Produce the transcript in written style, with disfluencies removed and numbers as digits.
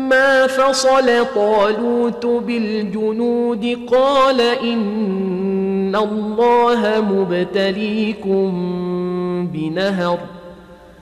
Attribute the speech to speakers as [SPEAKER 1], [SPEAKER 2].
[SPEAKER 1] ولما فصل طالوت بالجنود قال إن الله مبتليكم بنهر